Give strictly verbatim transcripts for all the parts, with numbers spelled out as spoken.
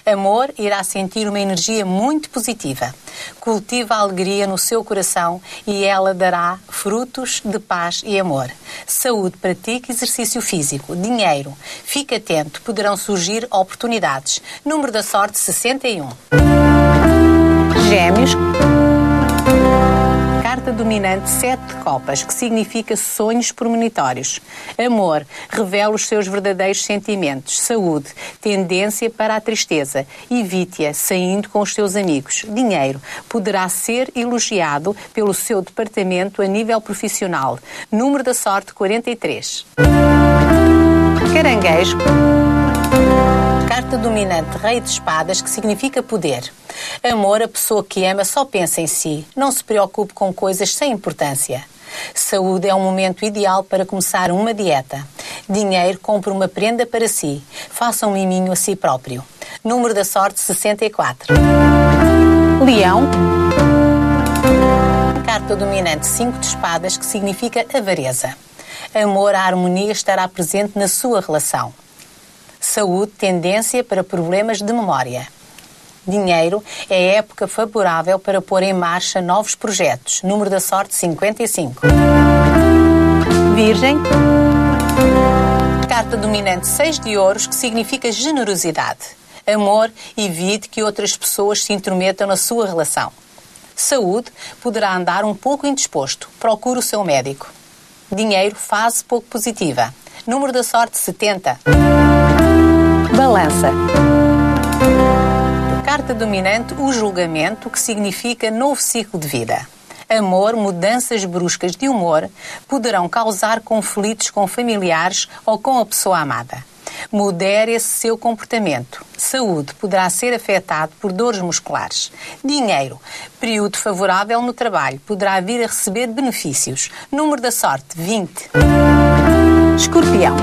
Amor, irá sentir uma energia muito positiva. Cultiva a alegria no seu coração e ela dará frutos de paz e amor. Saúde, pratique exercício físico. Dinheiro, fique atento, poderão surgir oportunidades. Número da sorte sessenta e um. Gêmeos. Carta dominante sete de copas, que significa sonhos premonitórios. Amor, revela os seus verdadeiros sentimentos. Saúde, tendência para a tristeza. Evite-a saindo com os seus amigos. Dinheiro, poderá ser elogiado pelo seu departamento a nível profissional. Número da sorte quarenta e três. Caranguejo. Carta dominante Rei de Espadas, que significa poder. Amor, a pessoa que ama só pensa em si. Não se preocupe com coisas sem importância. Saúde, é um momento ideal para começar uma dieta. Dinheiro, compre uma prenda para si. Faça um miminho a si próprio. Número da sorte sessenta e quatro. Leão. Carta dominante cinco de espadas, que significa avareza. Amor, a harmonia estará presente na sua relação. Saúde, tendência para problemas de memória. Dinheiro, é época favorável para pôr em marcha novos projetos. Número da sorte cinquenta e cinco. Virgem. Carta dominante seis de ouros, que significa generosidade. Amor, evite que outras pessoas se intrometam na sua relação. Saúde, poderá andar um pouco indisposto. Procure o seu médico. Dinheiro, fase pouco positiva. Número da sorte setenta. Balança. Carta dominante, o julgamento, que significa novo ciclo de vida. Amor, mudanças bruscas de humor poderão causar conflitos com familiares ou com a pessoa amada. Modere esse seu comportamento. Saúde, poderá ser afetado por dores musculares. Dinheiro, período favorável no trabalho, poderá vir a receber benefícios. Número da sorte vinte. Escorpião.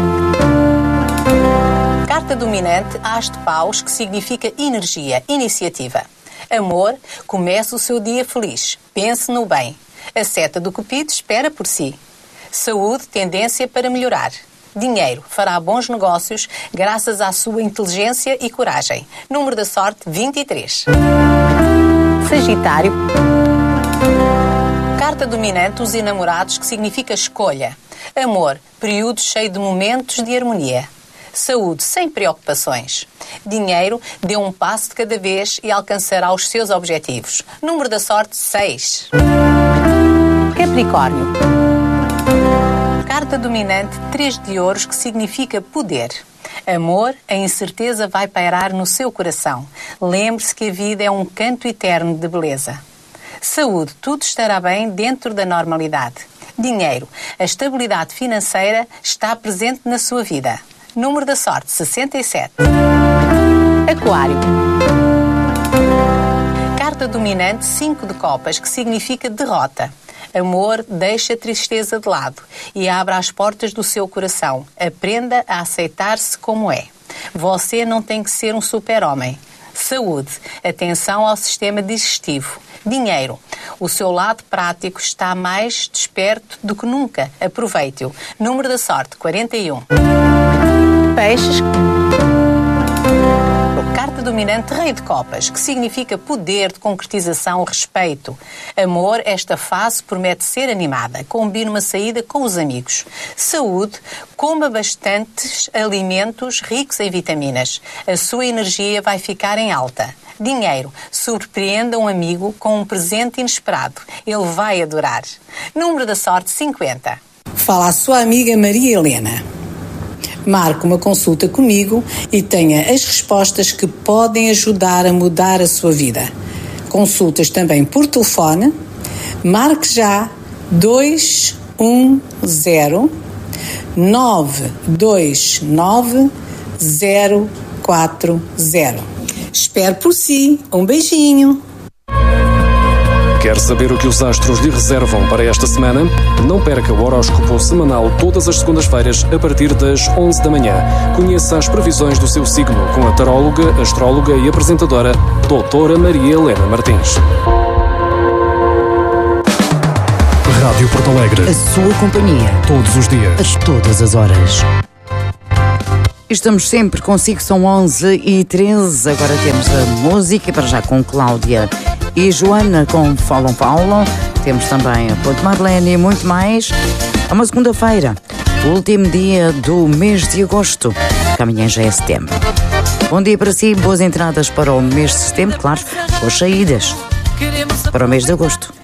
Carta dominante As de Paus, que significa energia, iniciativa. Amor, comece o seu dia feliz. Pense no bem. A seta do Cupido espera por si. Saúde, tendência para melhorar. Dinheiro, fará bons negócios graças à sua inteligência e coragem. Número da sorte vinte e três. Sagitário. Carta dominante Os Enamorados, que significa escolha. Amor, período cheio de momentos de harmonia. Saúde, sem preocupações. Dinheiro, dê um passo de cada vez e alcançará os seus objetivos. Número da sorte seis. Capricórnio. Carta dominante três de ouros, que significa poder. Amor, a incerteza vai pairar no seu coração. Lembre-se que a vida é um canto eterno de beleza. Saúde, tudo estará bem dentro da normalidade. Dinheiro, a estabilidade financeira está presente na sua vida. Número da sorte sessenta e sete. Aquário. Carta dominante cinco de copas, que significa derrota. Amor, deixe a tristeza de lado e abra as portas do seu coração. Aprenda a aceitar-se como é. Você não tem que ser um super-homem. Saúde, atenção ao sistema digestivo. Dinheiro, o seu lado prático está mais desperto do que nunca. Aproveite-o. Número da sorte quarenta e um. Peixes. Carta dominante Rei de Copas, que significa poder de concretização, respeito. Amor, esta fase promete ser animada. Combine uma saída com os amigos. Saúde, coma bastantes alimentos ricos em vitaminas. A sua energia vai ficar em alta. Dinheiro, surpreenda um amigo com um presente inesperado. Ele vai adorar. Número da sorte cinquenta. Fala a sua amiga Maria Helena. Marque uma consulta comigo e tenha as respostas que podem ajudar a mudar a sua vida. Consultas também por telefone. Marque já dois um zero nove dois nove zero quatro zero. Espero por si. Um beijinho. Quer saber o que os astros lhe reservam para esta semana? Não perca o horóscopo semanal todas as segundas-feiras a partir das onze da manhã. Conheça as previsões do seu signo com a taróloga, astróloga e apresentadora doutora Maria Helena Martins. Rádio Porto Alegre. A sua companhia. Todos os dias. A todas as horas. Estamos sempre consigo, são onze e treze. Agora temos a música, para já com Cláudia e Joana com Falam Falam. Temos também a Ponte Marlene e muito mais. É uma segunda-feira, último dia do mês de agosto, que amanhã já é setembro. Bom dia para si, boas entradas para o mês de setembro, claro, boas saídas para o mês de agosto.